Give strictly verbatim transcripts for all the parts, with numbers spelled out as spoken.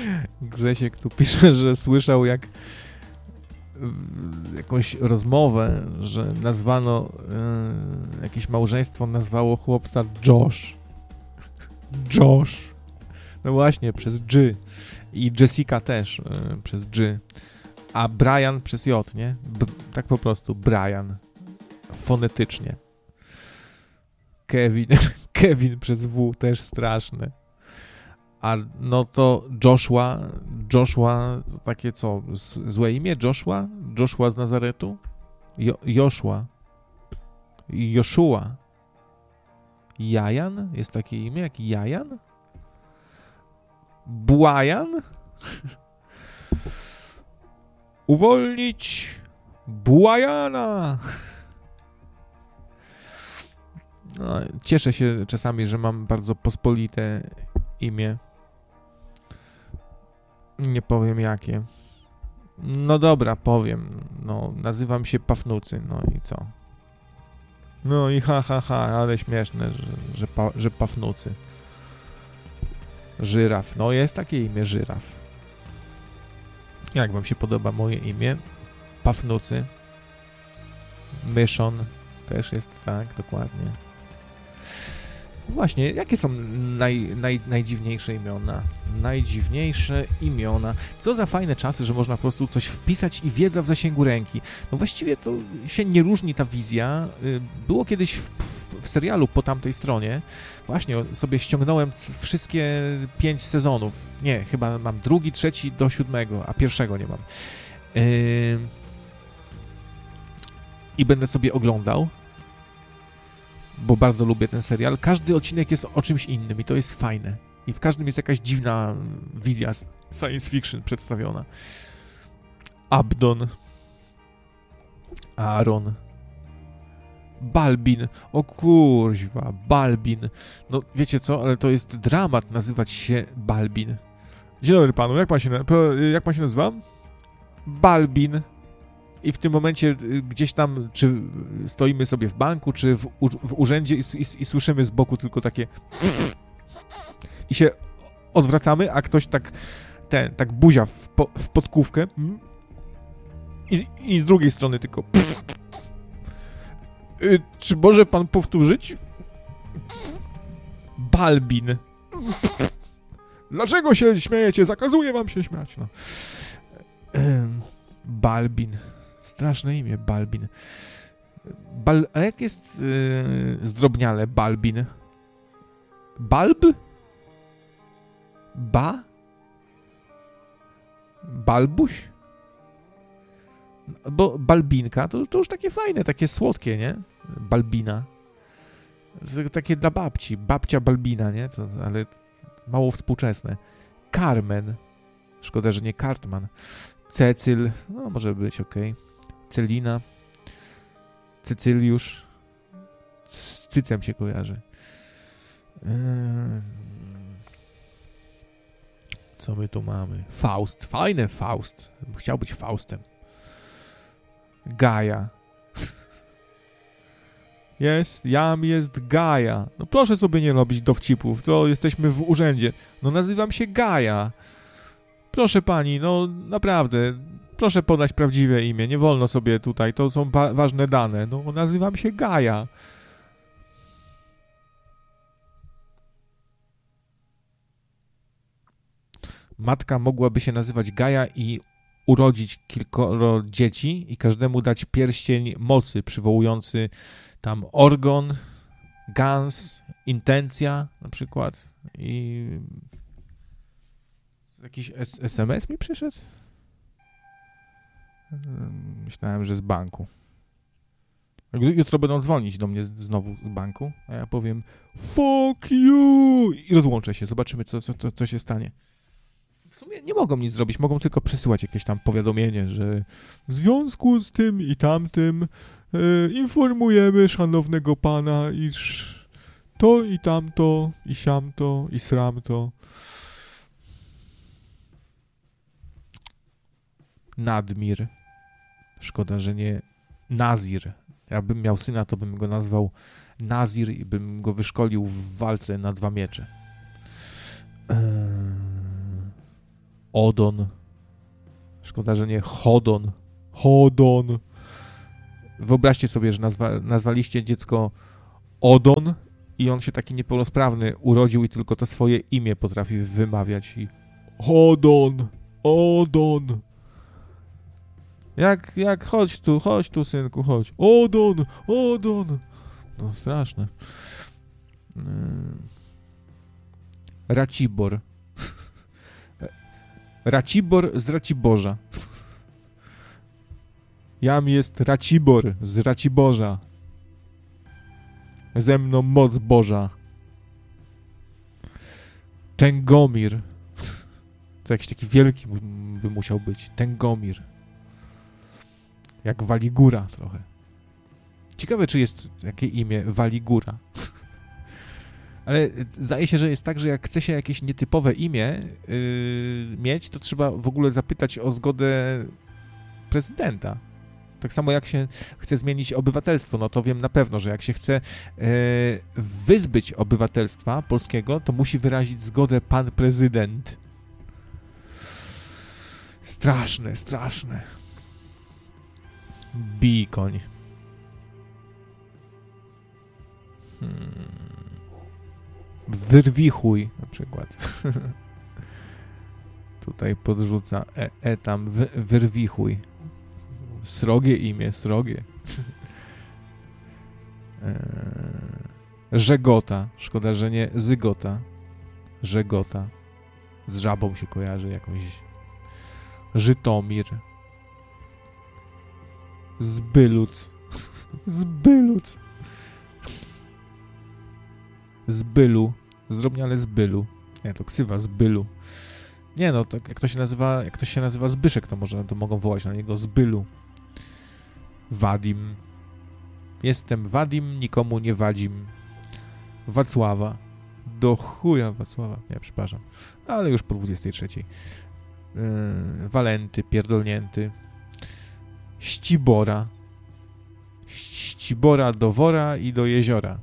Grzesiek tu pisze, że słyszał jak jakąś rozmowę, że nazwano y, jakieś małżeństwo nazwało chłopca Josh. Josh. No właśnie, przez G. I Jessica też y, przez G. A Brian przez J, nie? B- tak po prostu, Brian. Fonetycznie. Kevin. Kevin przez W, też straszne. A no to Joshua, Joshua, to takie co, z, złe imię? Joshua? Joshua z Nazaretu? Jo, Joshua. Joshua. Jajan? Jest takie imię jak Jajan? Błajan? Uwolnić Błajana! No, cieszę się czasami, że mam bardzo pospolite imię. Nie powiem jakie. No dobra, powiem. No, nazywam się Pafnucy, no i co? No i ha, ha, ha, ale śmieszne, że, że, pa, że Pafnucy. Żyraf. No jest takie imię, Żyraf. Jak wam się podoba moje imię? Pafnucy. Myszon. Też jest tak, dokładnie. Właśnie, jakie są naj, naj, najdziwniejsze imiona? Najdziwniejsze imiona. Co za fajne czasy, że można po prostu coś wpisać i wiedza w zasięgu ręki. No właściwie to się nie różni ta wizja. Było kiedyś w, w, w serialu Po tamtej stronie. Właśnie sobie ściągnąłem wszystkie pięć sezonów. Nie, chyba mam drugi, trzeci do siódmego, a pierwszego nie mam. Yy... I będę sobie oglądał, bo bardzo lubię ten serial. Każdy odcinek jest o czymś innym i to jest fajne. I w każdym jest jakaś dziwna wizja science fiction przedstawiona. Abdon. Aaron. Balbin. O kurźwa, Balbin. No wiecie co, ale to jest dramat nazywać się Balbin. Dzień dobry panu, jak pan się, jak pan się nazywa? Balbin. I w tym momencie gdzieś tam, czy stoimy sobie w banku, czy w, u, w urzędzie i, i, i słyszymy z boku tylko takie i się odwracamy, a ktoś tak ten, tak buzia w, po, w podkówkę i, i z drugiej strony tylko y, czy może pan powtórzyć? Balbin. Dlaczego się śmiejecie? Zakazuję wam się śmiać. No. Balbin. Straszne imię, Balbin. Bal... A jak jest yy, zdrobniale Balbin? Balb? Ba? Balbuś? Bo Balbinka to, to już takie fajne, takie słodkie, nie? Balbina. Takie dla babci. Babcia Balbina, nie? To, ale mało współczesne. Carmen. Szkoda, że nie Cartman. Cecyl. No, może być, okej. Okay. Celina. Cecyliusz. Z cycem się kojarzy. Co my tu mamy? Faust. Fajne Faust. Chciał być Faustem. Gaja. Jest, jam jest Gaja. No proszę sobie nie robić dowcipów. To jesteśmy w urzędzie. No nazywam się Gaja. Proszę pani, no naprawdę. Proszę podać prawdziwe imię. Nie wolno sobie tutaj. To są ba- ważne dane. No nazywam się Gaja. Matka mogłaby się nazywać Gaja i urodzić kilkoro dzieci i każdemu dać pierścień mocy przywołujący tam organ, gans, intencja na przykład i jakiś S- SMS mi przyszedł? Myślałem, że z banku. Jutro będą dzwonić do mnie znowu z banku, a ja powiem fuck you i rozłączę się. Zobaczymy, co, co, co się stanie. W sumie nie mogą nic zrobić, mogą tylko przysyłać jakieś tam powiadomienie, że w związku z tym i tamtym e, informujemy szanownego pana, iż to i tamto, i siamto, i sramto. Nadmir. Szkoda, że nie Nazir. Jakbym miał syna, to bym go nazwał Nazir i bym go wyszkolił w walce na dwa miecze. Eee... Odon. Szkoda, że nie Chodon. Chodon. Wyobraźcie sobie, że nazwa, nazwaliście dziecko Odon i on się taki niepełnosprawny urodził i tylko to swoje imię potrafi wymawiać i Chodon, Odon. Jak, jak, chodź tu, chodź tu, synku, chodź. Odon, Odon. No straszne. Racibor. Racibor z Raciborza. Jam jest Racibor z Raciborza. Ze mną moc Boża. Tęgomir. To jakiś taki wielki by musiał być. Tęgomir. Jak Waligura trochę. Ciekawe, czy jest jakie imię Waligura. Ale zdaje się, że jest tak, że jak chce się jakieś nietypowe imię yy, mieć, to trzeba w ogóle zapytać o zgodę prezydenta. Tak samo jak się chce zmienić obywatelstwo, no to wiem na pewno, że jak się chce yy, wyzbyć obywatelstwa polskiego, to musi wyrazić zgodę pan prezydent. Straszne, straszne. Bikoń. Hmm. Wyrwichuj na przykład. Tutaj podrzuca e, e tam wy, wyrwichuj. Srogie imię, srogie. eee, Żegota. Szkoda, że nie Zygota. Żegota. Z żabą się kojarzy jakąś. Żytomir. Zbylut. Zbylut. Zbylu. Zdrobniale Zbylu. Nie, to ksywa Zbylu. Nie no, tak jak to się nazywa, jak ktoś się nazywa Zbyszek, to może to mogą wołać na niego Zbylu. Wadim. Jestem Wadim, nikomu nie wadzim. Wacława. Do chuja Wacława. Nie, przepraszam. Ale już po dwudziestej trzeciej. Yy, Walenty, pierdolnięty. Ścibora. Ścibora do wora i do jeziora.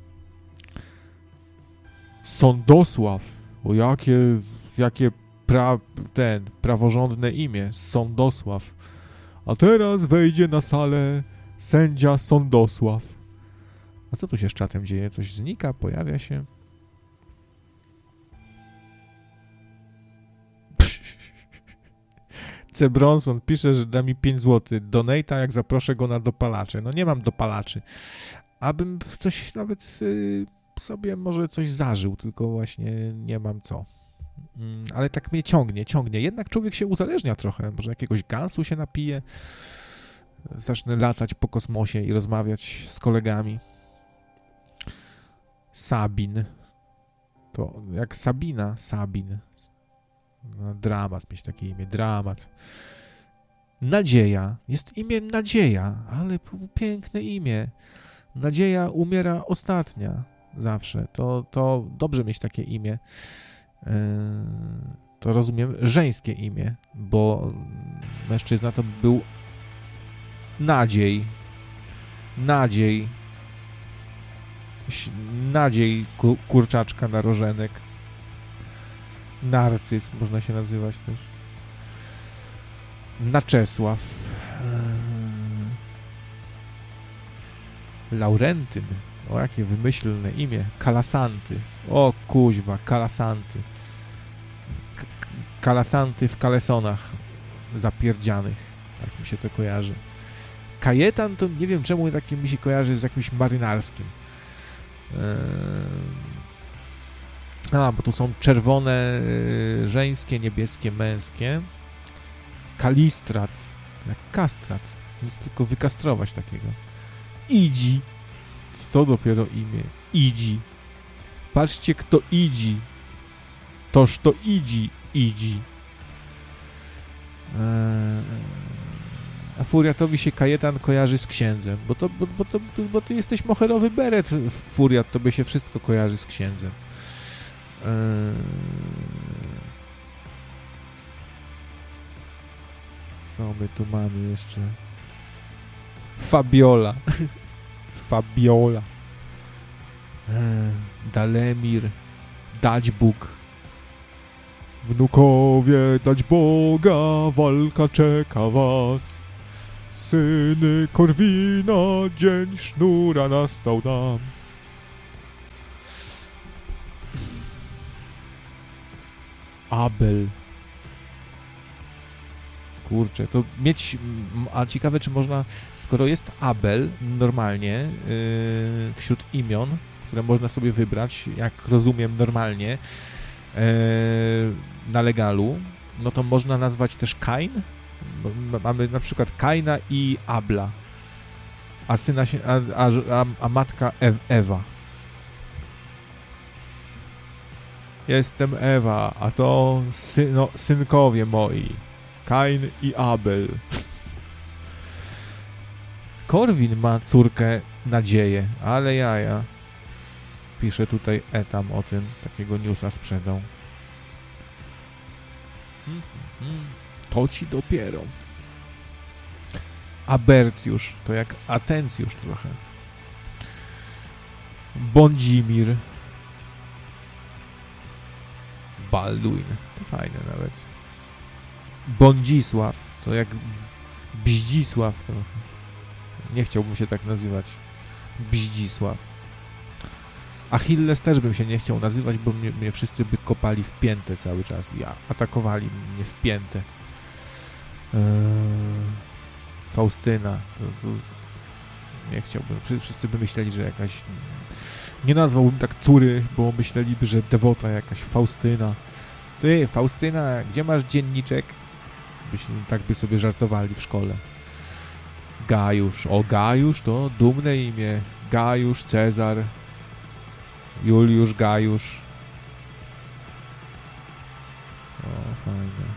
Sądosław. O jakie, jakie pra, ten, praworządne imię. Sądosław. A teraz wejdzie na salę sędzia Sądosław. A co tu się z czatem dzieje? Coś znika, pojawia się. C. Bronson pisze, że da mi pięć złotych. Donate'a, jak zaproszę go na dopalacze. No nie mam dopalaczy. Abym coś nawet y, sobie może coś zażył, tylko właśnie nie mam co. Mm, ale tak mnie ciągnie, ciągnie. Jednak człowiek się uzależnia trochę. Może jakiegoś gansu się napije. Zacznę latać po kosmosie i rozmawiać z kolegami. Sabin. To jak Sabina, Sabin. No, dramat mieć takie imię, dramat. Nadzieja. Jest imię Nadzieja, ale piękne imię. Nadzieja umiera ostatnia zawsze. To, to dobrze mieć takie imię. Yy, to rozumiem żeńskie imię, bo mężczyzna to był Nadziej. Nadziej. Nadziej ku, kurczaczka na rożenek. Narcyz można się nazywać też. Naczesław. Eee... Laurentyn. O, jakie wymyślne imię. Kalasanty. O, kuźwa, kalasanty. K- kalasanty w kalesonach zapierdzianych. Tak mi się to kojarzy. Kajetan to nie wiem czemu takie mi się kojarzy z jakimś marynarskim. Eee... A, bo tu są czerwone y, żeńskie, niebieskie, męskie. Kalistrat. Jak kastrat. Nic tylko wykastrować takiego. Idzi. Co dopiero imię? Idzi. Patrzcie, kto idzi. Toż to idzi, idzi. Eee, a Furiatowi się Kajetan kojarzy z księdzem. Bo to, bo, bo to, bo ty jesteś moherowy beret, Furiat. Tobie się wszystko kojarzy z księdzem. Co my tu mamy jeszcze? Fabiola. Fabiola. Dalemir. Daćbuk. Wnukowie, dać Boga, walka czeka was. Syny Korwina, dzień sznura nastał nam. Abel. Kurczę, to mieć... A ciekawe, czy można... Skoro jest Abel normalnie yy, wśród imion, które można sobie wybrać, jak rozumiem normalnie, yy, na legalu, no to można nazwać też Kain. Mamy na przykład Kaina i Abla, a syna się, a, a, a matka e Ewa. Jestem Ewa, a to syno, synkowie moi, Kain i Abel. Korwin ma córkę Nadzieję, ale jaja. Pisze tutaj Etam o tym, takiego newsa sprzedał. Hmm, hmm, hmm. To ci dopiero. Abercjusz, to jak Atencjusz trochę. Bondzimir. Balduin, to fajne nawet. Bondzisław, to jak Bździsław trochę. Nie chciałbym się tak nazywać. Bździsław. Achilles też bym się nie chciał nazywać, bo mnie, mnie wszyscy by kopali w piętę cały czas. Ja atakowali mnie w piętę. Eee, Faustyna. To, to, nie chciałbym. Wszyscy by myśleli, że jakaś... Nie nazwałbym tak córy, bo myśleliby, że dewota jakaś Faustyna. Ty, Faustyna, gdzie masz dzienniczek? Byś, tak by sobie żartowali w szkole. Gajusz. O, Gajusz to dumne imię. Gajusz, Cezar, Juliusz, Gajusz. O, fajne.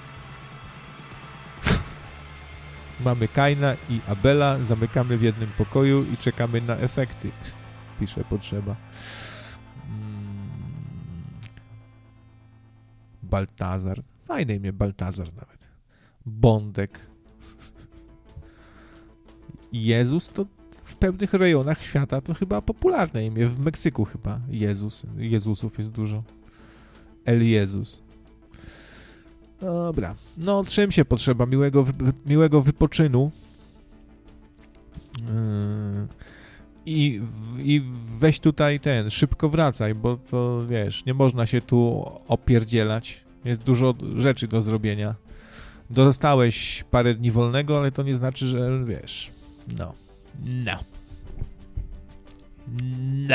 Mamy Kaina i Abela, zamykamy w jednym pokoju i czekamy na efekty. Pisze potrzeba. Hmm. Baltazar. Fajne imię Baltazar nawet. Bondek. Jezus to w pewnych rejonach świata to chyba popularne imię. W Meksyku chyba Jezus. Jezusów jest dużo. El Jezus. Dobra. No, czym się potrzeba? Miłego, wy, miłego wypoczynu. Yy. I, I weź tutaj ten, szybko wracaj, bo to, wiesz, nie można się tu opierdzielać. Jest dużo rzeczy do zrobienia. Dostałeś parę dni wolnego, ale to nie znaczy, że, wiesz, no, no, no.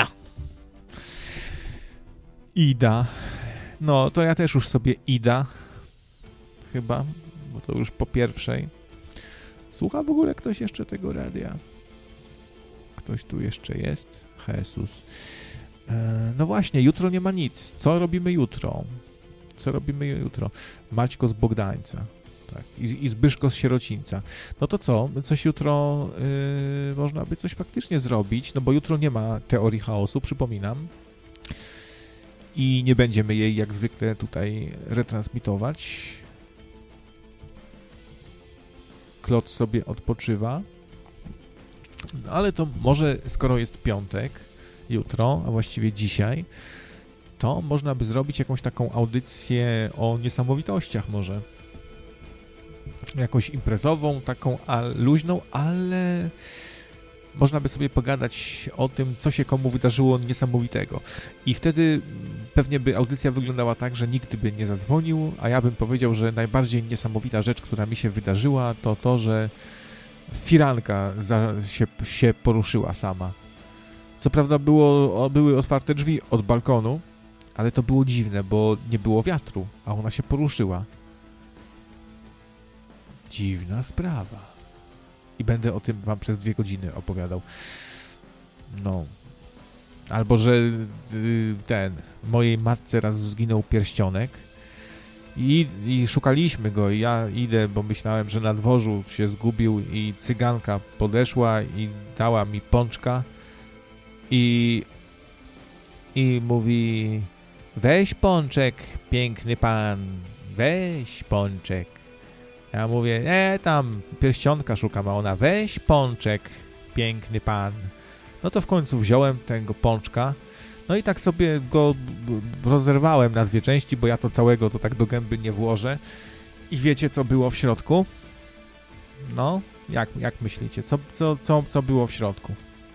Ida. No, to ja też już sobie Ida. Chyba, bo to już po pierwszej. Słucha w ogóle ktoś jeszcze tego radia? Ktoś tu jeszcze jest? Jesus. E, no właśnie, jutro nie ma nic. Co robimy jutro? Co robimy jutro? Maćko z Bogdańca. Tak. I, i Zbyszko z Sierocińca. No to co? Coś jutro yy, można by coś faktycznie zrobić, no bo jutro nie ma teorii chaosu, przypominam. I nie będziemy jej jak zwykle tutaj retransmitować. Klot sobie odpoczywa. No ale to może, skoro jest piątek, jutro, a właściwie dzisiaj, to można by zrobić jakąś taką audycję o niesamowitościach może. Jakąś imprezową, taką a, luźną, ale można by sobie pogadać o tym, co się komu wydarzyło niesamowitego. I wtedy pewnie by audycja wyglądała tak, że nikt by nie zadzwonił, a ja bym powiedział, że najbardziej niesamowita rzecz, która mi się wydarzyła, to to, że firanka za, się, się poruszyła sama. Co prawda było, były otwarte drzwi od balkonu, ale to było dziwne, bo nie było wiatru, a ona się poruszyła. Dziwna sprawa. I będę o tym wam przez dwie godziny opowiadał. No. Albo, że ten, mojej matce raz zginął pierścionek i, i szukaliśmy go i ja idę, bo myślałem, że na dworzu się zgubił i cyganka podeszła i dała mi pączka i i mówi: weź pączek, piękny pan, weź pączek. Ja mówię: e, tam pierścionka szukam, a ona: weź pączek, piękny pan. No to w końcu wziąłem tego pączka, No i tak sobie go rozerwałem na dwie części, bo ja to całego to tak do gęby nie włożę. I wiecie, co było w środku? No, jak, jak myślicie? Co, co, co, co było w środku?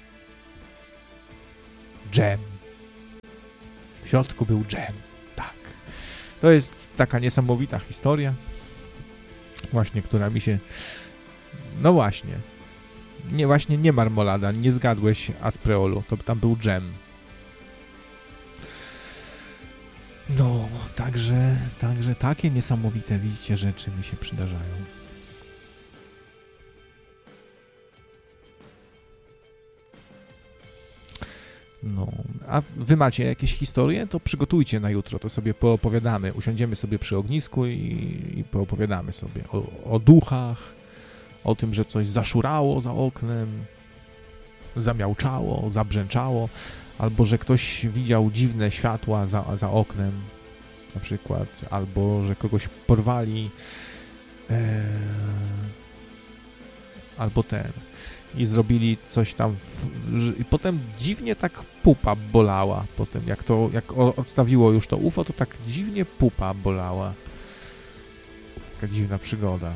Dżem. W środku był dżem. Tak. To jest taka niesamowita historia. Właśnie, która mi się... No właśnie. Nie, właśnie nie marmolada. Nie zgadłeś Aspreolu. To tam był dżem. No, także, także takie niesamowite, widzicie, rzeczy mi się przydarzają. No, a wy macie jakieś historie? To przygotujcie na jutro, to sobie poopowiadamy. Usiądziemy sobie przy ognisku i, i poopowiadamy sobie o, o duchach, o tym, że coś zaszurało za oknem, zamiałczało, zabrzęczało, albo że ktoś widział dziwne światła za, za oknem, na przykład, albo że kogoś porwali, e, albo ten, i zrobili coś tam, w, że, i potem dziwnie tak pupa bolała, potem jak to, jak odstawiło już to U F O, to tak dziwnie pupa bolała. Taka dziwna przygoda.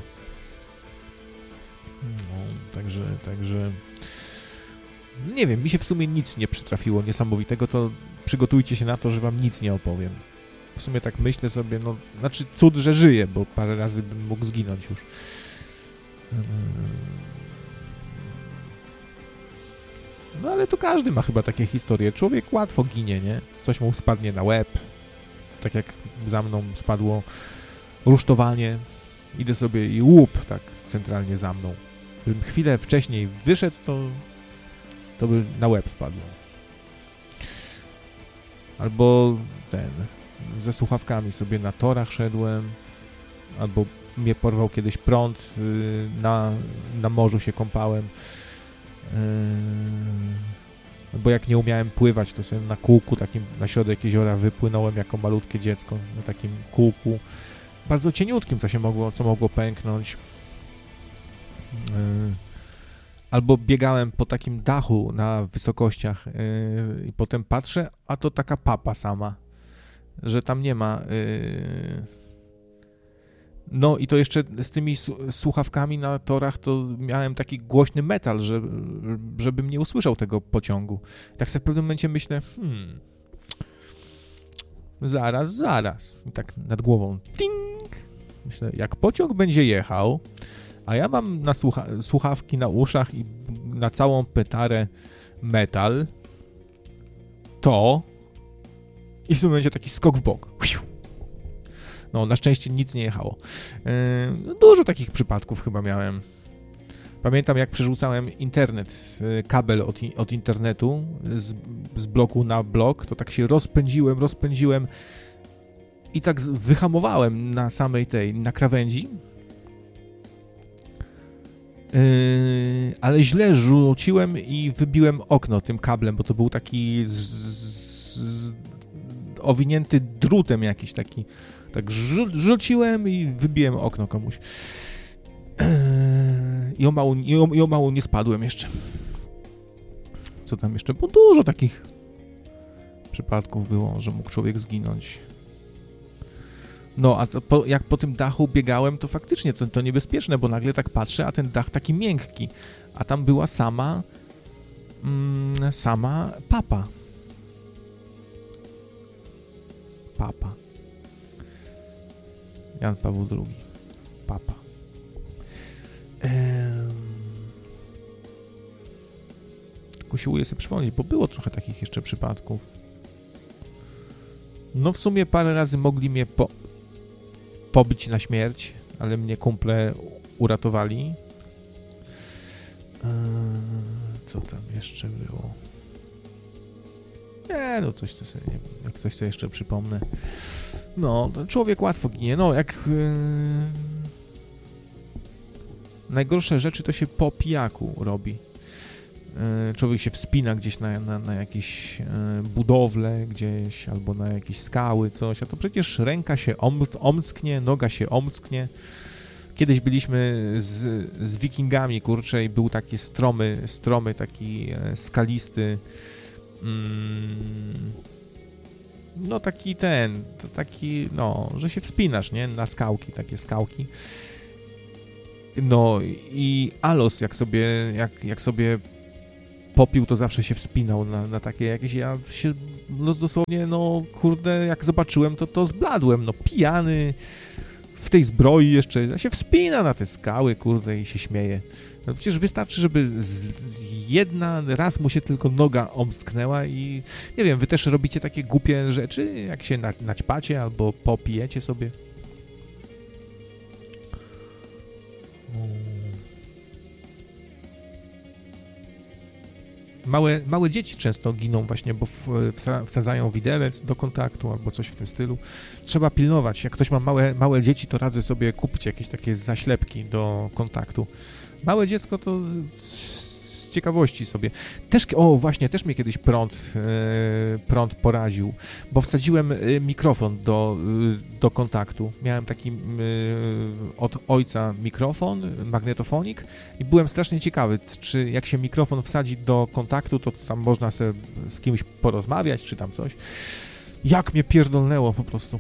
No, także, także... Nie wiem, mi się w sumie nic nie przytrafiło niesamowitego, to przygotujcie się na to, że wam nic nie opowiem. W sumie tak myślę sobie, no, znaczy cud, że żyję, bo parę razy bym mógł zginąć już. No ale to każdy ma chyba takie historie. Człowiek łatwo ginie, nie? Coś mu spadnie na łeb. Tak jak za mną spadło rusztowanie. Idę sobie i łup tak centralnie za mną. Gdybym chwilę wcześniej wyszedł, to to by na łeb spadło. Albo ten, ze słuchawkami sobie na torach szedłem, albo mnie porwał kiedyś prąd, yy, na, na morzu się kąpałem, yy, bo jak nie umiałem pływać, to sobie na kółku takim na środek jeziora wypłynąłem jako malutkie dziecko, na takim kółku, bardzo cieniutkim, co się mogło, co mogło pęknąć. Yy. Albo biegałem po takim dachu na wysokościach yy, i potem patrzę, a to taka papa sama, że tam nie ma... Yy... No i to jeszcze z tymi słuchawkami na torach to miałem taki głośny metal, że, żebym nie usłyszał tego pociągu. Tak sobie w pewnym momencie myślę, hmm, zaraz, zaraz. I tak nad głową, ting! Myślę, jak pociąg będzie jechał, a ja mam na słucha słuchawki na uszach i na całą petarę metal, to i w tym momencie taki skok w bok. No, na szczęście nic nie jechało. Yy, dużo takich przypadków chyba miałem. Pamiętam, jak przerzucałem internet, kabel od, od internetu z, z bloku na blok, to tak się rozpędziłem, rozpędziłem i tak wyhamowałem na samej tej, na krawędzi. Yy, ale źle rzuciłem i wybiłem okno tym kablem, bo to był taki z, z, z, owinięty drutem jakiś taki. Tak rzu rzuciłem i wybiłem okno komuś. Yy, I o mało, i o, i o mało nie spadłem jeszcze. Co tam jeszcze? Bo dużo takich przypadków było, że mógł człowiek zginąć. No, a to po, jak po tym dachu biegałem, to faktycznie to, to niebezpieczne, bo nagle tak patrzę, a ten dach taki miękki, a tam była sama mm, sama papa. Papa. Jan Paweł drugi. Papa. Ehm... Tak usiłuję sobie przypomnieć, bo było trochę takich jeszcze przypadków. No w sumie parę razy mogli mnie po pobić na śmierć, ale mnie kumple uratowali. Eee, co tam jeszcze było? Nie, no coś to sobie, nie wiem, jak coś to jeszcze przypomnę. No, to człowiek łatwo ginie. No, jak... Yy... Najgorsze rzeczy to się po pijaku robi. Yy, człowiek się wspina gdzieś na, na, na jakieś yy, budowle, gdzieś, albo na jakieś skały, coś, a to przecież ręka się omc omcknie, noga się omcknie. Kiedyś byliśmy z, z wikingami, kurczę, i był taki stromy, stromy taki e, skalisty mm, no taki ten, to taki, no, że się wspinasz, nie, na skałki, takie skałki. No i Alos, jak sobie, jak, jak sobie popił, to zawsze się wspinał na, na takie jakieś, ja się, no dosłownie, no kurde, jak zobaczyłem, to to zbladłem, no pijany, w tej zbroi jeszcze, ja się wspina na te skały, kurde, i się śmieje. No przecież wystarczy, żeby z, z jedna, raz mu się tylko noga omsknęła i nie wiem, wy też robicie takie głupie rzeczy, jak się na, naćpacie albo popijecie sobie? Małe, małe dzieci często giną właśnie, bo w, wsadzają widelec do kontaktu albo coś w tym stylu. Trzeba pilnować. Jak ktoś ma małe, małe dzieci, to radzę sobie kupić jakieś takie zaślepki do kontaktu. Małe dziecko to z ciekawości sobie. Też, o właśnie, też mnie kiedyś prąd, e, prąd poraził, bo wsadziłem mikrofon do, do kontaktu. Miałem taki e, od ojca mikrofon, magnetofonik i byłem strasznie ciekawy, czy jak się mikrofon wsadzi do kontaktu, to tam można sobie z kimś porozmawiać, czy tam coś. Jak mnie pierdolnęło po prostu.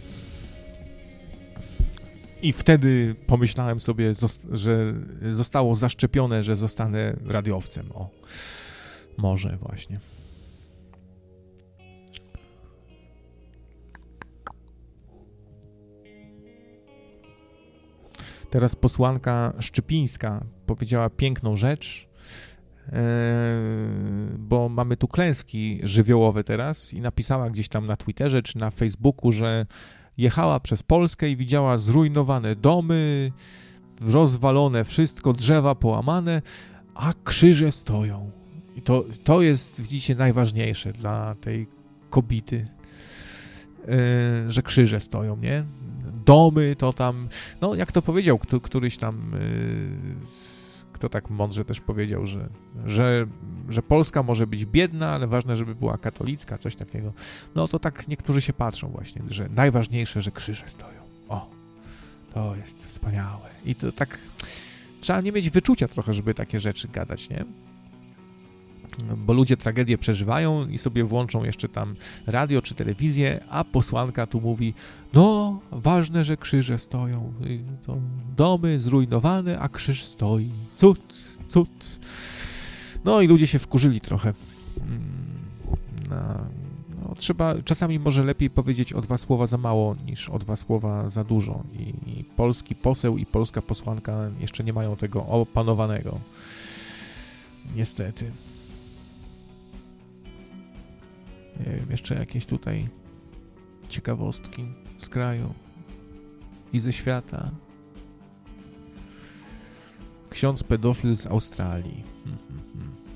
I wtedy pomyślałem sobie, że zostało zaszczepione, że zostanę radiowcem. O, może właśnie. Teraz posłanka Szczypińska powiedziała piękną rzecz, bo mamy tu klęski żywiołowe teraz i napisała gdzieś tam na Twitterze czy na Facebooku, że jechała przez Polskę i widziała zrujnowane domy, rozwalone wszystko, drzewa połamane, a krzyże stoją. I to, to jest, widzicie, najważniejsze dla tej kobiety, yy, że krzyże stoją, nie? Domy to tam, no jak to powiedział kto, któryś tam, yy, kto tak mądrze też powiedział, że, że, że Polska może być biedna, ale ważne, żeby była katolicka, coś takiego. No to tak niektórzy się patrzą właśnie, że najważniejsze, że krzyże stoją. O, to jest wspaniałe. I to tak, trzeba nie mieć wyczucia trochę, żeby takie rzeczy gadać, nie? Bo ludzie tragedię przeżywają i sobie włączą jeszcze tam radio czy telewizję, a posłanka tu mówi, no, ważne, że krzyże stoją. I to domy zrujnowane, a krzyż stoi. Cud, cud. No i ludzie się wkurzyli trochę. No, no, trzeba, czasami może lepiej powiedzieć o dwa słowa za mało, niż o dwa słowa za dużo. I, i polski poseł i polska posłanka jeszcze nie mają tego opanowanego. Niestety. Nie wiem, jeszcze jakieś tutaj ciekawostki z kraju i ze świata. Ksiądz pedofil z Australii. Hmm, hmm,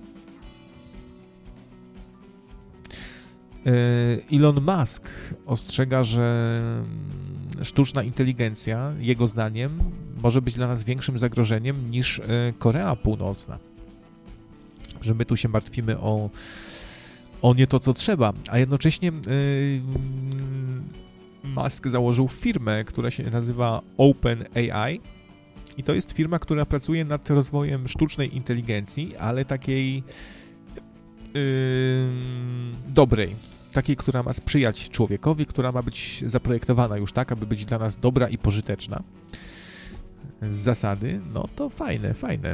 hmm. Elon Musk ostrzega, że sztuczna inteligencja, jego zdaniem, może być dla nas większym zagrożeniem niż Korea Północna. Że my tu się martwimy o o nie to, co trzeba, a jednocześnie yy, Musk założył firmę, która się nazywa OpenAI i to jest firma, która pracuje nad rozwojem sztucznej inteligencji, ale takiej yy, dobrej, takiej, która ma sprzyjać człowiekowi, która ma być zaprojektowana już tak, aby być dla nas dobra i pożyteczna. Z zasady, no to fajne, fajne.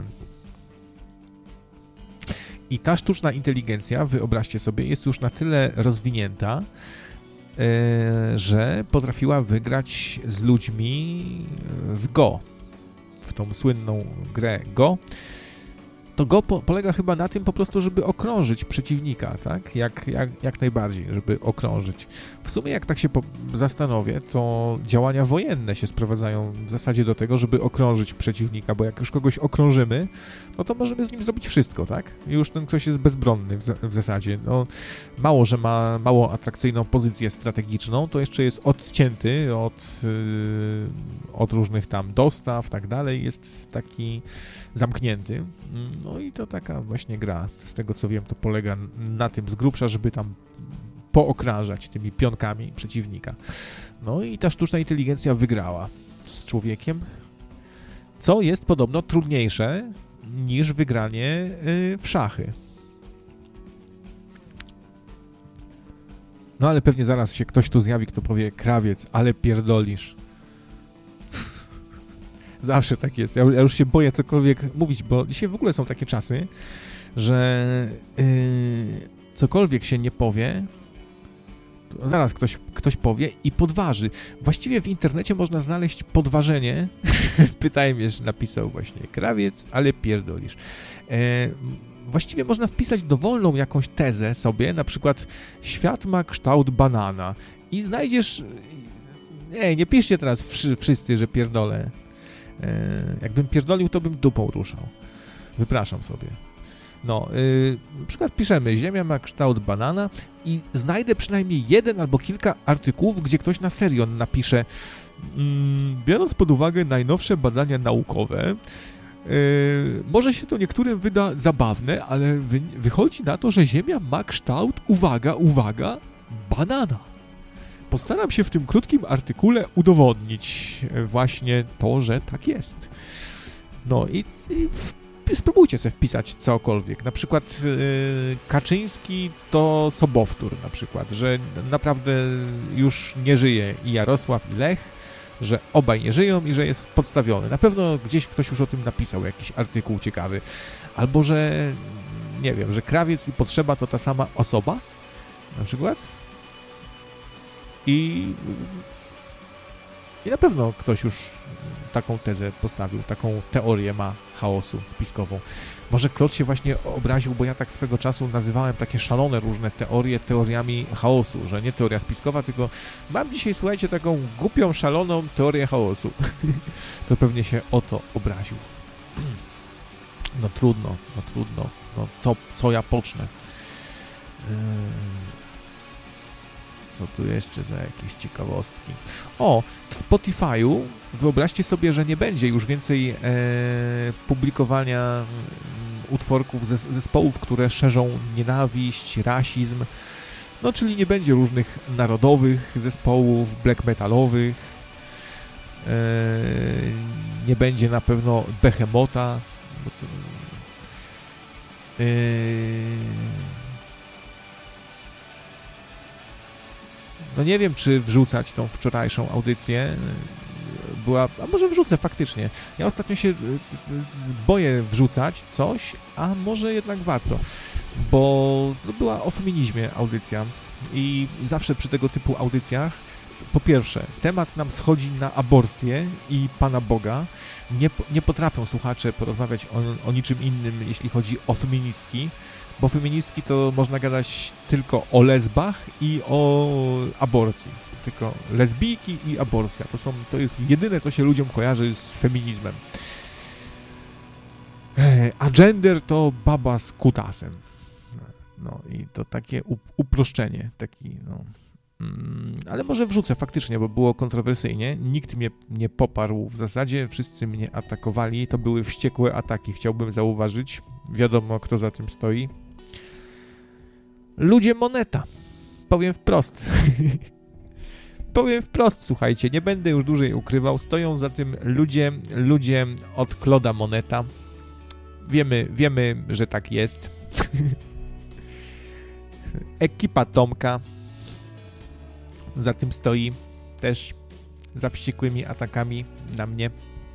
I ta sztuczna inteligencja, wyobraźcie sobie, jest już na tyle rozwinięta, yy, że potrafiła wygrać z ludźmi w Go, w tą słynną grę Go. To Go po, polega chyba na tym po prostu, żeby okrążyć przeciwnika, tak? Jak, jak, jak najbardziej, żeby okrążyć. W sumie jak tak się po, zastanowię, to działania wojenne się sprowadzają w zasadzie do tego, żeby okrążyć przeciwnika, bo jak już kogoś okrążymy, no to możemy z nim zrobić wszystko, tak? I już ten ktoś jest bezbronny w, za, w zasadzie. No, mało, że ma mało atrakcyjną pozycję strategiczną, to jeszcze jest odcięty od, yy, od różnych tam dostaw, tak dalej. Jest taki zamknięty. No i to taka właśnie gra, z tego co wiem, to polega na tym z grubsza, żeby tam pookrążać tymi pionkami przeciwnika. No i ta sztuczna inteligencja wygrała z człowiekiem, co jest podobno trudniejsze niż wygranie w szachy. No ale pewnie zaraz się ktoś tu zjawi, kto powie, krawiec, ale pierdolisz. Zawsze tak jest. Ja, ja już się boję cokolwiek mówić, bo dzisiaj w ogóle są takie czasy, że yy, cokolwiek się nie powie, to zaraz ktoś, ktoś powie i podważy. Właściwie w internecie można znaleźć podważenie. Pytałem, że napisał właśnie krawiec, ale pierdolisz. Yy, Właściwie można wpisać dowolną jakąś tezę sobie, na przykład świat ma kształt banana i znajdziesz... Nie, nie piszcie teraz wszy, wszyscy, że pierdolę. E, jakbym pierdolił, to bym dupą ruszał. Wypraszam sobie. No, yy, na przykład piszemy, Ziemia ma kształt banana i znajdę przynajmniej jeden albo kilka artykułów, gdzie ktoś na serio napisze, mm, biorąc pod uwagę najnowsze badania naukowe, Yy, może się to niektórym wyda zabawne, ale wy, wychodzi na to, że Ziemia ma kształt, uwaga, uwaga, banana. Postaram się w tym krótkim artykule udowodnić właśnie to, że tak jest. No i, i w, spróbujcie sobie wpisać cokolwiek. Na przykład yy, Kaczyński to sobowtór na przykład, że naprawdę już nie żyje i Jarosław, i Lech, że obaj nie żyją i że jest podstawiony. Na pewno gdzieś ktoś już o tym napisał, jakiś artykuł ciekawy. Albo, że nie wiem, że krawiec i potrzeba to ta sama osoba, na przykład. I, i na pewno ktoś już taką tezę postawił, taką teorię ma chaosu spiskową. Może Klot się właśnie obraził, bo ja tak swego czasu nazywałem takie szalone różne teorie teoriami chaosu, że nie teoria spiskowa, tylko mam dzisiaj, słuchajcie, taką głupią, szaloną teorię chaosu. To pewnie się o to obraził. No trudno, no trudno. No co, co ja pocznę? Co tu jeszcze za jakieś ciekawostki? O, w Spotify'u wyobraźcie sobie, że nie będzie już więcej e, publikowania m, utworków zes zespołów, które szerzą nienawiść, rasizm. No, czyli nie będzie różnych narodowych zespołów, black metalowych. E, nie będzie na pewno Behemota. Bo to, e, No nie wiem, czy wrzucać tą wczorajszą audycję. Była, a może wrzucę faktycznie. Ja ostatnio się boję wrzucać coś, a może jednak warto, bo była o feminizmie audycja i zawsze przy tego typu audycjach, po pierwsze, temat nam schodzi na aborcję i Pana Boga. Nie, nie potrafią słuchacze porozmawiać o, o niczym innym, jeśli chodzi o feministki, bo feministki to można gadać tylko o lesbach i o aborcji. Tylko lesbijki i aborcja. To, są, to jest jedyne, co się ludziom kojarzy z feminizmem. A gender to baba z kutasem. No i to takie uproszczenie. Taki, no. Mm, ale może wrzucę faktycznie, bo było kontrowersyjnie. Nikt mnie nie poparł w zasadzie. Wszyscy mnie atakowali. To były wściekłe ataki, chciałbym zauważyć. Wiadomo, kto za tym stoi. Ludzie moneta. Powiem wprost. Powiem wprost, słuchajcie, nie będę już dłużej ukrywał. Stoją za tym ludzie, ludzie od Kloda Moneta. Wiemy, wiemy, że tak jest. Ekipa Tomka za tym stoi też, za wściekłymi atakami na mnie.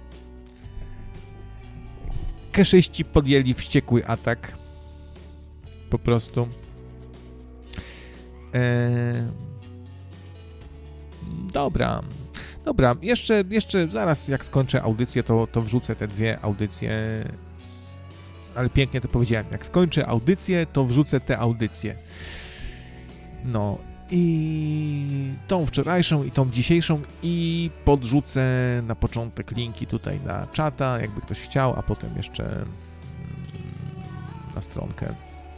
Keszyści podjęli wściekły atak. Po prostu. Eee... Dobra. Dobra, jeszcze, jeszcze zaraz jak skończę audycję, to, to wrzucę te dwie audycje. Ale pięknie to powiedziałem. Jak skończę audycję, to wrzucę te audycje. No i tą wczorajszą i tą dzisiejszą i podrzucę na początek linki tutaj na czata, jakby ktoś chciał, a potem jeszcze na stronkę.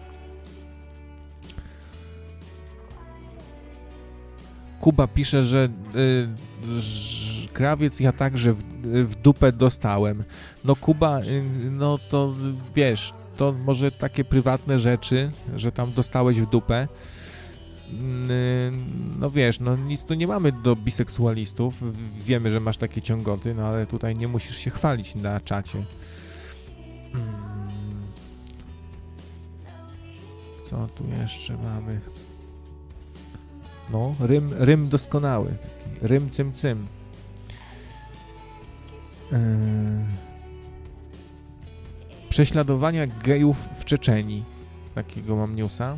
Kuba pisze, że y, ż, krawiec ja także w, w dupę dostałem. No Kuba, y, no to wiesz, to może takie prywatne rzeczy, że tam dostałeś w dupę. Y, no wiesz, no nic tu nie mamy do biseksualistów. Wiemy, że masz takie ciągoty, no ale tutaj nie musisz się chwalić na czacie. Co tu jeszcze mamy? No, rym, rym doskonały. Taki rym cym cym. Yy... Prześladowania gejów w Czeczenii. Takiego mam newsa.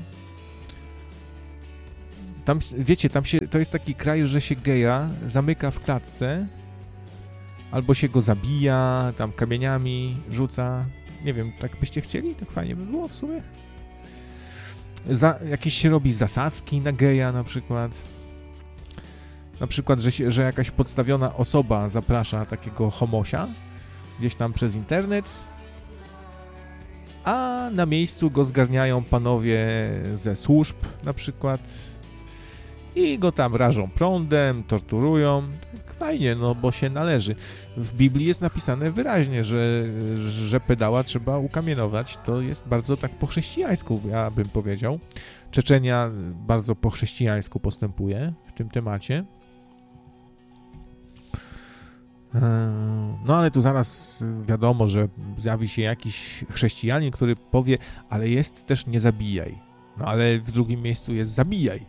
Tam, wiecie, tam się, to jest taki kraj, że się geja zamyka w klatce, albo się go zabija, tam kamieniami rzuca. Nie wiem, tak byście chcieli? Tak fajnie by było w sumie. Za, jakieś się robi zasadzki na geja na przykład. Na przykład, że, się, że jakaś podstawiona osoba zaprasza takiego homosia gdzieś tam przez internet, a na miejscu go zgarniają panowie ze służb na przykład i go tam rażą prądem, torturują. Tak fajnie, no bo się należy. W Biblii jest napisane wyraźnie, że, że pedała trzeba ukamienować. To jest bardzo tak po chrześcijańsku, ja bym powiedział. Czeczenia bardzo po chrześcijańsku postępuje w tym temacie. No ale tu zaraz wiadomo, że zjawi się jakiś chrześcijanin, który powie, ale jest też nie zabijaj. No ale w drugim miejscu jest zabijaj.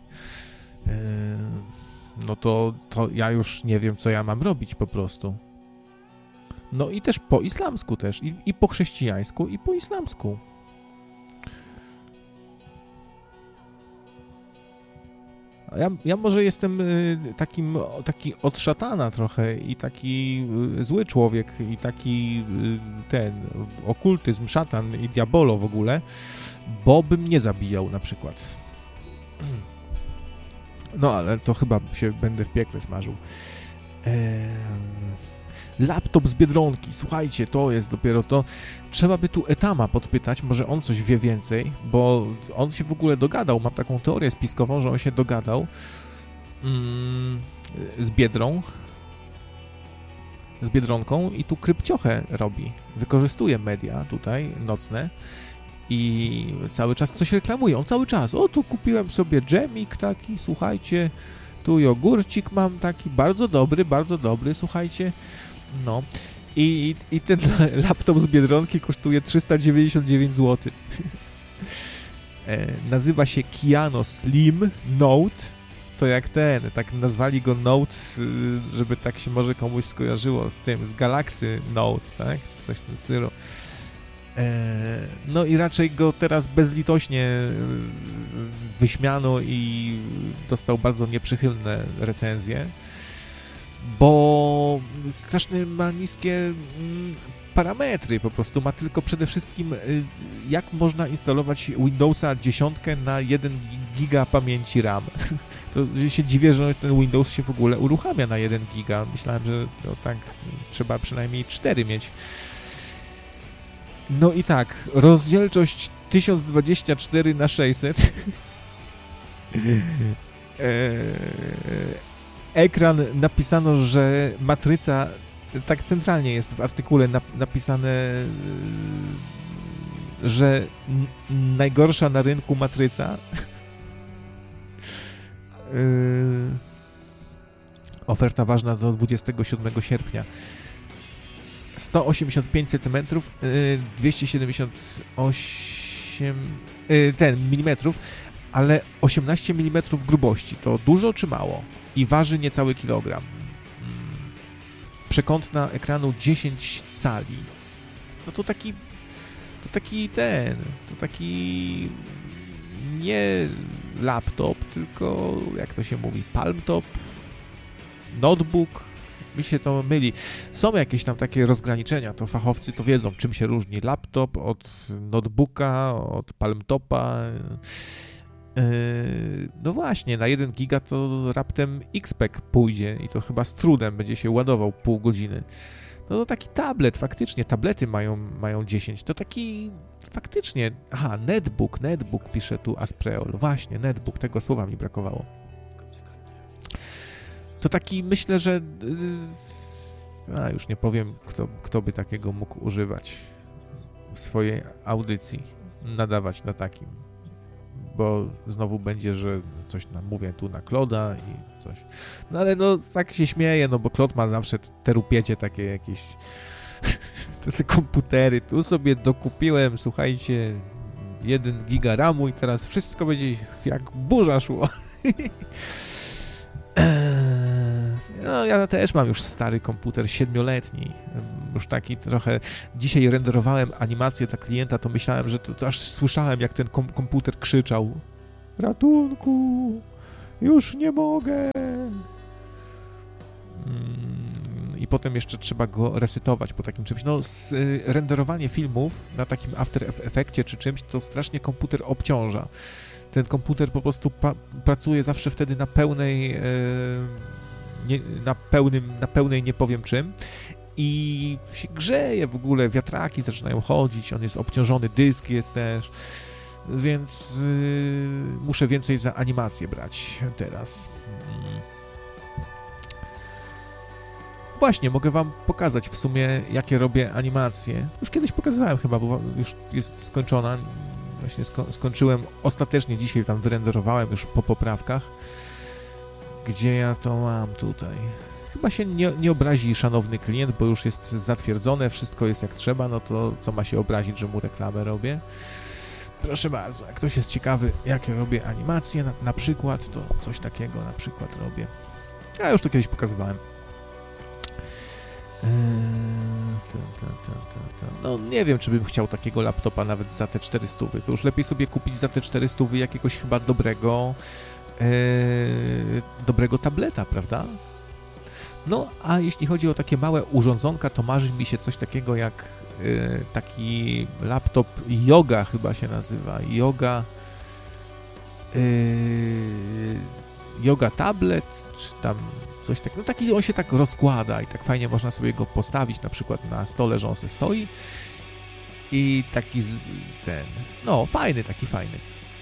No to, to ja już nie wiem, co ja mam robić po prostu. No i też po islamsku też. I, i po chrześcijańsku, i po islamsku. Ja, ja może jestem y, takim, taki od szatana trochę i taki y, zły człowiek i taki y, ten okultyzm, szatan i diabolo w ogóle, bo bym nie zabijał na przykład. No ale to chyba się będę w piekle smażył. Eee... Laptop z Biedronki, słuchajcie, to jest dopiero to. Trzeba by tu Etama podpytać, może on coś wie więcej, bo on się w ogóle dogadał, mam taką teorię spiskową, że on się dogadał mm, z Biedrą, z Biedronką i tu krypciochę robi. Wykorzystuje media tutaj, nocne i cały czas coś reklamuje, on cały czas, o tu kupiłem sobie dżemik taki, słuchajcie, tu jogurcik mam taki, bardzo dobry, bardzo dobry, słuchajcie. No i, i ten laptop z Biedronki kosztuje trzysta dziewięćdziesiąt dziewięć złotych. e, nazywa się Kiano Slim Note. To jak ten, tak nazwali go Note, żeby tak się może komuś skojarzyło z tym, z Galaxy Note, tak? Czy coś w tym stylu. E, no i raczej go teraz bezlitośnie wyśmiano i dostał bardzo nieprzychylne recenzje, bo strasznie ma niskie parametry, po prostu ma tylko przede wszystkim jak można instalować Windowsa dziesięć na jeden giga pamięci RAM. To się dziwię, że ten Windows się w ogóle uruchamia na jeden giga. Myślałem, że to tak trzeba przynajmniej cztery mieć. No i tak, rozdzielczość tysiąc dwadzieścia cztery na sześćset. Ekran napisano, że matryca, tak centralnie jest w artykule napisane, że najgorsza na rynku matryca. Oferta ważna do dwudziestego siódmego sierpnia. sto osiemdziesiąt pięć centymetrów, dwieście siedemdziesiąt osiem ten milimetrów, ale osiemnaście milimetrów grubości. To dużo czy mało? I waży niecały kilogram. Przekątna ekranu dziesięć cali. No to taki to taki ten, to taki nie laptop, tylko jak to się mówi, palmtop, notebook. Mi się to myli. Są jakieś tam takie rozgraniczenia, to fachowcy to wiedzą, czym się różni laptop od notebooka, od palmtopa. Yy, no właśnie, na jeden giga to raptem X P E C pójdzie i to chyba z trudem będzie się ładował pół godziny. No to taki tablet, faktycznie, tablety mają, mają dziesięć, to taki faktycznie, aha, netbook, netbook pisze tu Aspreol, właśnie, netbook, tego słowa mi brakowało. To taki, myślę, że yy, a już nie powiem, kto, kto by takiego mógł używać w swojej audycji, nadawać na takim, bo znowu będzie, że coś nam mówię tu na Kloda i coś. No ale no tak się śmieję, no bo Klod ma zawsze te rupiecie takie jakieś to są te komputery, tu sobie dokupiłem, słuchajcie, jeden giga ramu i teraz wszystko będzie jak burza szło. No, ja też mam już stary komputer, siedmioletni, już taki trochę... Dzisiaj renderowałem animację dla klienta, to myślałem, że to, to aż słyszałem, jak ten kom- komputer krzyczał. Ratunku, już nie mogę. I potem jeszcze trzeba go resetować po takim czymś. No, z, y, renderowanie filmów na takim After Effectie czy czymś, to strasznie komputer obciąża. Ten komputer po prostu pa- pracuje zawsze wtedy na pełnej, yy, nie, na pełnym, na pełnej nie powiem czym i się grzeje w ogóle, wiatraki zaczynają chodzić, on jest obciążony, dysk jest też, więc yy, muszę więcej za animację brać teraz. Hmm. Właśnie, mogę wam pokazać w sumie, jakie robię animacje. Już kiedyś pokazywałem chyba, bo już jest skończona. Właśnie sko- skończyłem ostatecznie, dzisiaj tam wyrenderowałem już po poprawkach. Gdzie ja to mam tutaj? Chyba się nie, nie obrazi szanowny klient, bo już jest zatwierdzone, wszystko jest jak trzeba, no to co ma się obrazić, że mu reklamę robię? Proszę bardzo, jak ktoś jest ciekawy, jakie robię animacje, na, na przykład, to coś takiego na przykład robię. Ja już to kiedyś pokazywałem. Eee, ta, ta, ta, ta, ta. No nie wiem, czy bym chciał takiego laptopa nawet za te czterysta. To już lepiej sobie kupić za te czterysta jakiegoś chyba dobrego eee, dobrego tableta, prawda? No, a jeśli chodzi o takie małe urządzonka, to marzy mi się coś takiego jak e, taki laptop Yoga chyba się nazywa. Yoga e, Yoga tablet, czy tam coś takiego. No taki on się tak rozkłada i tak fajnie można sobie go postawić na przykład na stole, że on se stoi i taki z, ten, no fajny, taki fajny.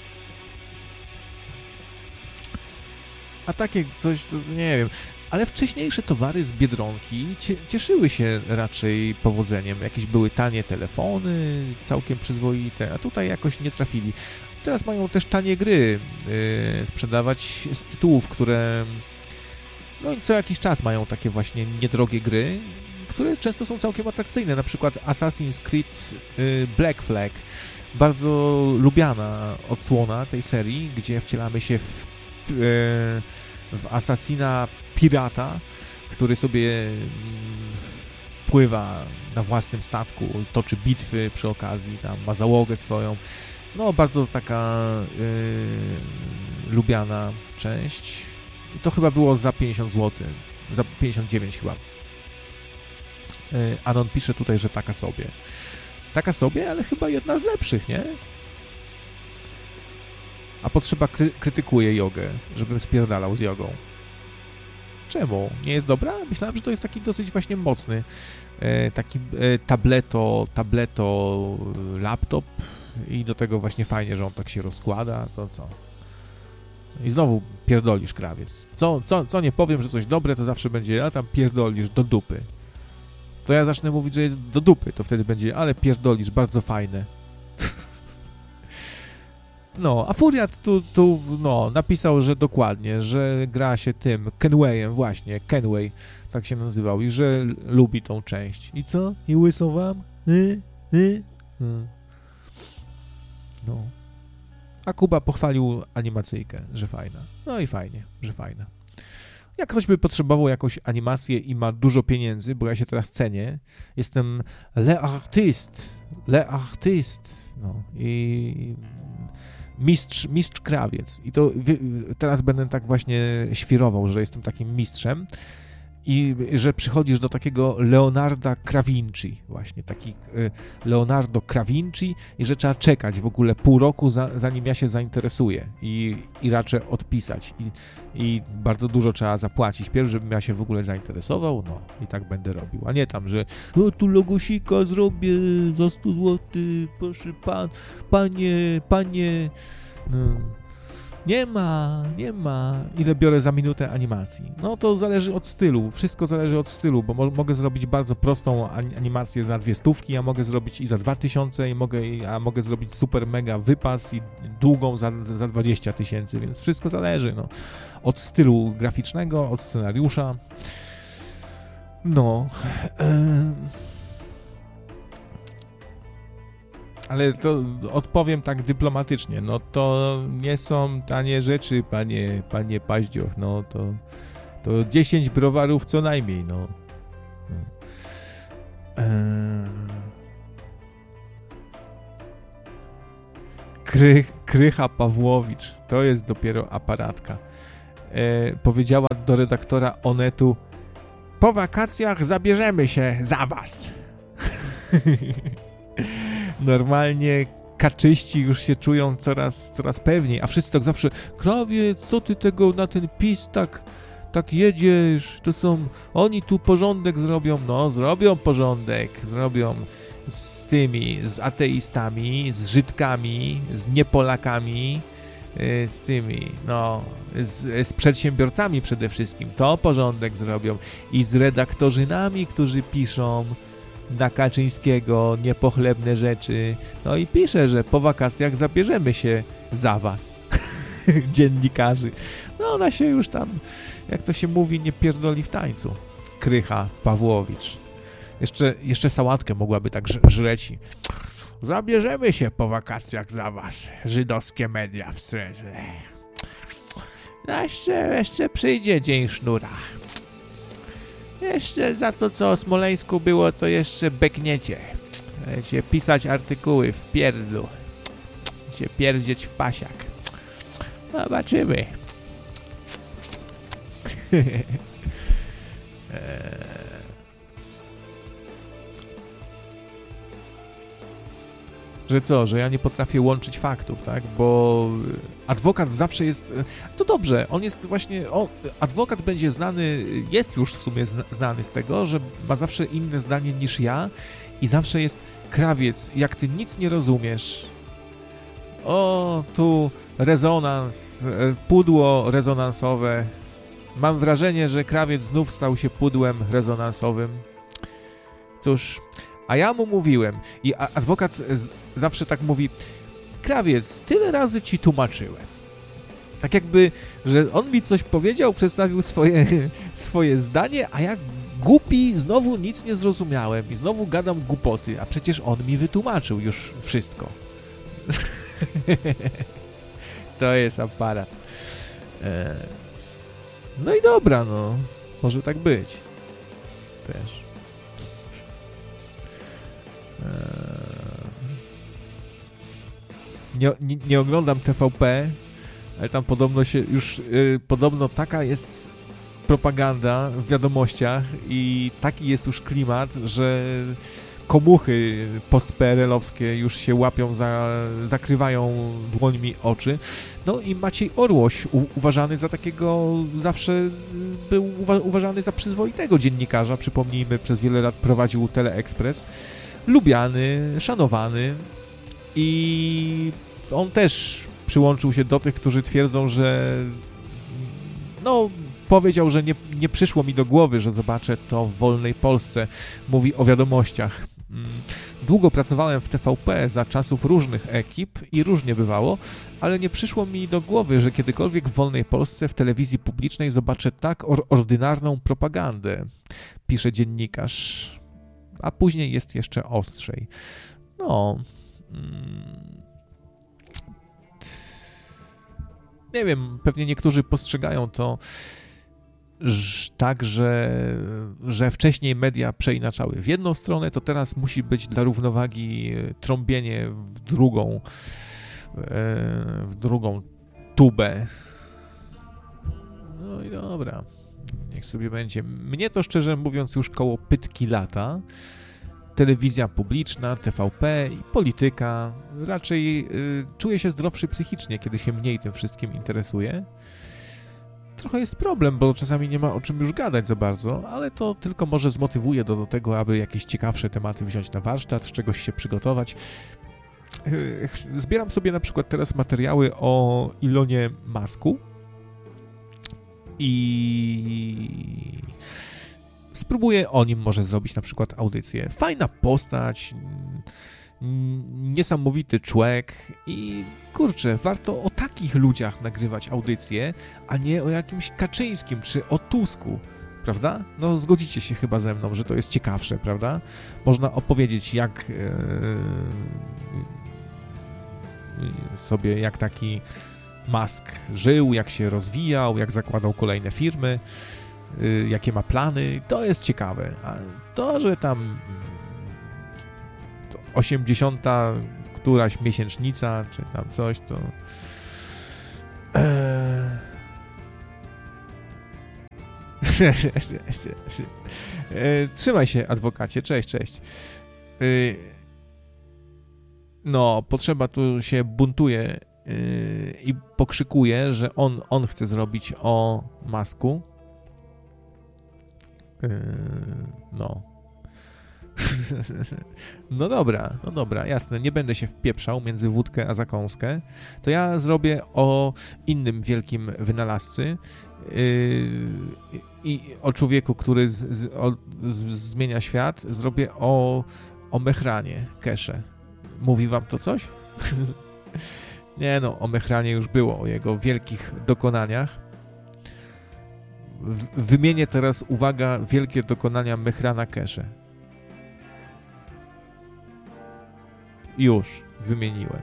A takie coś, to nie wiem, ale wcześniejsze towary z Biedronki cieszyły się raczej powodzeniem. Jakieś były tanie telefony, całkiem przyzwoite, a tutaj jakoś nie trafili. Teraz mają też tanie gry yy, sprzedawać z tytułów, które no i co jakiś czas mają takie właśnie niedrogie gry, które często są całkiem atrakcyjne, na przykład Assassin's Creed yy, Black Flag. Bardzo lubiana odsłona tej serii, gdzie wcielamy się w, yy, w asasina pirata, który sobie pływa na własnym statku, toczy bitwy przy okazji, tam ma załogę swoją. No, bardzo taka yy, lubiana część. I to chyba było za pięćdziesiąt złotych, za pięćdziesiąt dziewięć chyba. Yy, Anon pisze tutaj, że taka sobie. Taka sobie, ale chyba jedna z lepszych, nie? A Potrzeba kry- krytykuje jogę, żebym spierdalał z jogą. Czemu? Nie jest dobra? Myślałem, że to jest taki dosyć właśnie mocny e, taki e, tableto, tableto laptop i do tego właśnie fajnie, że on tak się rozkłada, to co? I znowu pierdolisz, krawiec. Co, co, co nie powiem, że coś dobre, to zawsze będzie, a tam pierdolisz do dupy. To ja zacznę mówić, że jest do dupy, to wtedy będzie, ale pierdolisz, bardzo fajne. No, a Furiat tu, tu, no, napisał, że dokładnie, że gra się tym Kenwayem, właśnie, Kenway, tak się nazywał, i że lubi tą część. I co? I łysą wam? Y? Y? Y. No. A Kuba pochwalił animacyjkę, że fajna. No i fajnie, że fajna. Jak ktoś by potrzebował jakąś animację i ma dużo pieniędzy, bo ja się teraz cenię, jestem le artiste, le artiste, no i mistrz, mistrz krawiec. I to teraz będę tak właśnie świrował, że jestem takim mistrzem i że przychodzisz do takiego Leonarda Kravinci, właśnie taki Leonardo Kravinci i że trzeba czekać w ogóle pół roku, za, zanim ja się zainteresuję i, i raczę odpisać I, i bardzo dużo trzeba zapłacić pierw, żebym ja się w ogóle zainteresował, no i tak będę robił, a nie tam, że o, tu logosika zrobię za sto złotych, proszę pan, panie, panie, no. Nie ma, nie ma. Ile biorę za minutę animacji? No to zależy od stylu, wszystko zależy od stylu, bo mo- mogę zrobić bardzo prostą animację za dwie stówki, a mogę zrobić i za dwa tysiące, i mogę, a mogę zrobić super mega wypas i długą za, za dwadzieścia tysięcy, więc wszystko zależy, no. Od stylu graficznego, od scenariusza. No. Yy. ale to odpowiem tak dyplomatycznie, no to nie są tanie rzeczy, panie, panie Paździoch, no to, to dziesięć browarów co najmniej, no. no. Eee... Kry, Krycha Pawłowicz, to jest dopiero aparatka. Eee, powiedziała do redaktora Onetu: po wakacjach zabierzemy się za was. Normalnie kaczyści już się czują coraz, coraz pewniej, a wszyscy tak zawsze: Krawiec, co ty tego na ten PiS tak, tak jedziesz, to są, oni tu porządek zrobią. No, zrobią porządek, zrobią z tymi, z ateistami, z Żydkami, z niepolakami, z tymi, no, z, z przedsiębiorcami przede wszystkim, to porządek zrobią i z redaktorzynami, którzy piszą na Kaczyńskiego niepochlebne rzeczy. No i pisze, że po wakacjach zabierzemy się za was, dziennikarzy. No ona się już tam, jak to się mówi, nie pierdoli w tańcu. Krycha Pawłowicz. Jeszcze, jeszcze sałatkę mogłaby tak żreć. Zabierzemy się po wakacjach za was, żydowskie media w strefie. No jeszcze, jeszcze przyjdzie dzień sznura. Jeszcze za to, co o Smoleńsku było, to jeszcze bekniecie. Będziecie pisać artykuły w pierdlu. Będziecie pierdzieć w pasiak. Zobaczymy. Że co, że ja nie potrafię łączyć faktów, tak? Bo adwokat zawsze jest... To dobrze, on jest właśnie... On, adwokat będzie znany, jest już w sumie znany z tego, że ma zawsze inne zdanie niż ja i zawsze jest: Krawiec, jak ty nic nie rozumiesz, o, tu rezonans, pudło rezonansowe. Mam wrażenie, że Krawiec znów stał się pudłem rezonansowym. Cóż... A ja mu mówiłem i adwokat z, zawsze tak mówi: Krawiec, tyle razy ci tłumaczyłem. Tak jakby, że on mi coś powiedział, przedstawił swoje, swoje zdanie, a ja głupi znowu nic nie zrozumiałem i znowu gadam głupoty, a przecież on mi wytłumaczył już wszystko. To jest aparat. E... No i dobra, no. Może tak być. Też. Nie, nie, nie oglądam T V P, ale tam podobno się już, yy, podobno taka jest propaganda w wiadomościach i taki jest już klimat, że komuchy post-P R L-owskie już się łapią, za, zakrywają dłońmi oczy. No i Maciej Orłoś, u, uważany za takiego, zawsze był uwa uważany za przyzwoitego dziennikarza, przypomnijmy, przez wiele lat prowadził Teleekspres. Lubiany, szanowany i on też przyłączył się do tych, którzy twierdzą, że no, powiedział, że nie, nie przyszło mi do głowy, że zobaczę to w wolnej Polsce. Mówi o wiadomościach. Długo pracowałem w T V P za czasów różnych ekip i różnie bywało, ale nie przyszło mi do głowy, że kiedykolwiek w wolnej Polsce w telewizji publicznej zobaczę tak or ordynarną propagandę, pisze dziennikarz. A później jest jeszcze ostrzej. No... Mm, nie wiem, pewnie niektórzy postrzegają to tak, że, że wcześniej media przeinaczały w jedną stronę, to teraz musi być dla równowagi trąbienie w drugą, w drugą tubę. No i dobra, niech sobie będzie. Mnie to szczerze mówiąc już koło pytki lata. Telewizja publiczna, T V P i polityka. Raczej y, czuję się zdrowszy psychicznie, kiedy się mniej tym wszystkim interesuje. Trochę jest problem, bo czasami nie ma o czym już gadać za bardzo, ale to tylko może zmotywuje do, do tego, aby jakieś ciekawsze tematy wziąć na warsztat, z czegoś się przygotować. Y, zbieram sobie na przykład teraz materiały o Elonie Musku i... spróbuję o nim może zrobić na przykład audycję. Fajna postać, niesamowity człowiek i kurczę, warto o takich ludziach nagrywać audycje, a nie o jakimś Kaczyńskim czy o Tusku, prawda? No zgodzicie się chyba ze mną, że to jest ciekawsze, prawda? Można opowiedzieć, jak, sobie, jak taki Musk żył, jak się rozwijał, jak zakładał kolejne firmy, jakie ma plany, to jest ciekawe. A to, że tam osiemdziesiąta któraś miesięcznica, czy tam coś, to eee... Trzymaj się, adwokacie, cześć, cześć. No, potrzeba tu się buntuje i pokrzykuje, że on, on chce zrobić o Musku. No. No dobra, no dobra, jasne, nie będę się wpieprzał między wódkę a zakąskę, to ja zrobię o innym wielkim wynalazcy yy, i o człowieku, który z, z, o, z, zmienia świat, zrobię o, o Mehranie Kesze. Mówi wam to coś? Nie no, o Mehranie już było, o jego wielkich dokonaniach. W, wymienię teraz, uwaga, wielkie dokonania Mehrana Kesze. Już wymieniłem.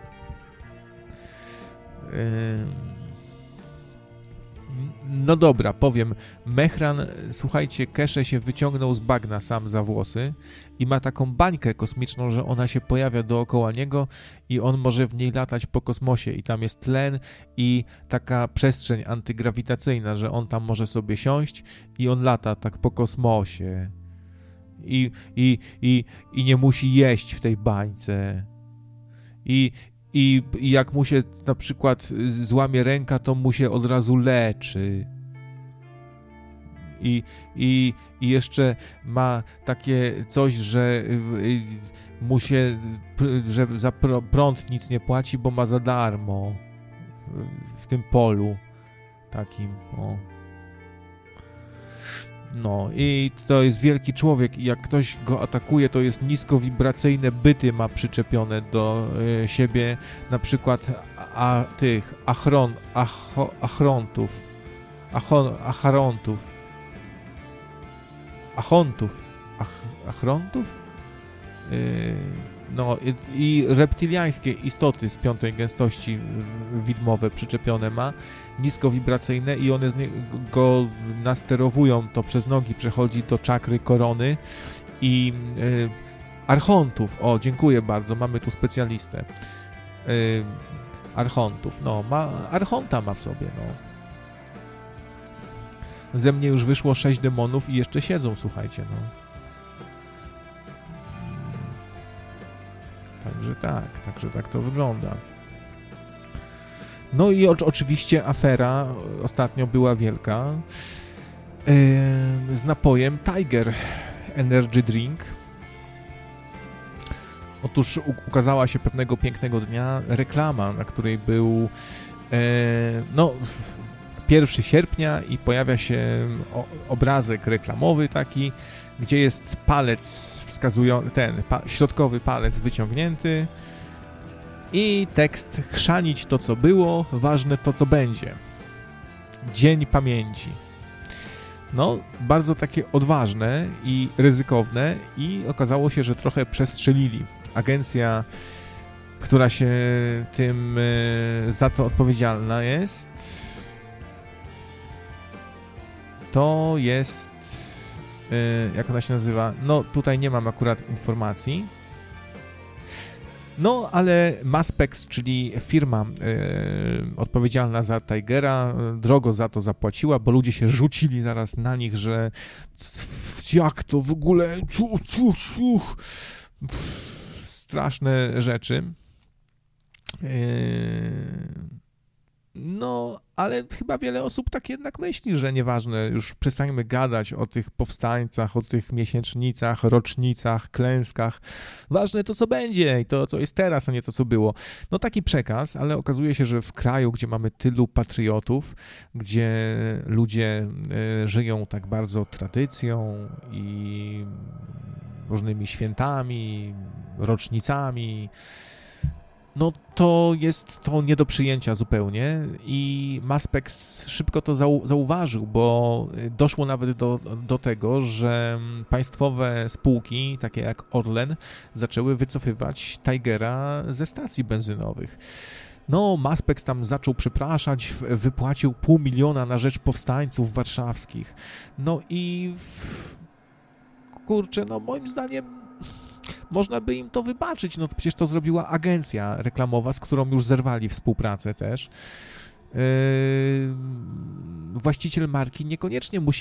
No dobra, powiem. Mehran, słuchajcie, Kesze się wyciągnął z bagna sam za włosy i ma taką bańkę kosmiczną, że ona się pojawia dookoła niego i on może w niej latać po kosmosie i tam jest tlen i taka przestrzeń antygrawitacyjna, że on tam może sobie siąść i on lata tak po kosmosie i, i, i, i nie musi jeść w tej bańce. I, i, I jak mu się na przykład złamie ręka, to mu się od razu leczy. I, i, i jeszcze ma takie coś, że mu się, że za prąd nic nie płaci, bo ma za darmo w, w tym polu takim, o. No i to jest wielki człowiek i jak ktoś go atakuje, to jest niskowibracyjne byty ma przyczepione do y, siebie, na przykład a, a tych achron, acho, achrontów, achon, acharontów, achontów, ach, achrontów? Yy, no i, i reptiliańskie istoty z piątej gęstości widmowe przyczepione ma, niskowibracyjne i one z nie, go nasterowują, to przez nogi przechodzi do czakry korony i y, archontów, o dziękuję bardzo, mamy tu specjalistę, y, archontów, no, ma, archonta ma w sobie, no. Ze mnie już wyszło sześć demonów i jeszcze siedzą, słuchajcie, no. Także tak, także tak to wygląda. No i o, oczywiście afera ostatnio była wielka yy, z napojem Tiger Energy Drink. Otóż u, ukazała się pewnego pięknego dnia reklama, na której był yy, no pierwszego sierpnia i pojawia się o, obrazek reklamowy taki, gdzie jest palec wskazujący, ten pa, środkowy palec wyciągnięty i tekst: chrzanić to, co było, ważne to, co będzie. Dzień pamięci. No, bardzo takie odważne i ryzykowne i okazało się, że trochę przestrzelili. Agencja, która się tym y, za to odpowiedzialna jest, to jest, y, jak ona się nazywa, no tutaj nie mam akurat informacji. No, ale Maspex, czyli firma y, odpowiedzialna za Tigera, drogo za to zapłaciła, bo ludzie się rzucili zaraz na nich, że jak to w ogóle, ciu, ciu, ciu. Straszne rzeczy. Y, no, ale chyba wiele osób tak jednak myśli, że nieważne, już przestańmy gadać o tych powstańcach, o tych miesięcznicach, rocznicach, klęskach. Ważne to, co będzie i to, co jest teraz, a nie to, co było. No taki przekaz, ale okazuje się, że w kraju, gdzie mamy tylu patriotów, gdzie ludzie y, żyją tak bardzo tradycją i różnymi świętami, rocznicami, no to jest to nie do przyjęcia zupełnie i Maspex szybko to zau zauważył, bo doszło nawet do, do tego, że państwowe spółki, takie jak Orlen, zaczęły wycofywać Tigera ze stacji benzynowych. No, Maspex tam zaczął przepraszać, wypłacił pół miliona na rzecz powstańców warszawskich. No i kurczę, no moim zdaniem można by im to wybaczyć, no to przecież to zrobiła agencja reklamowa, z którą już zerwali współpracę też. Yy, właściciel marki niekoniecznie musi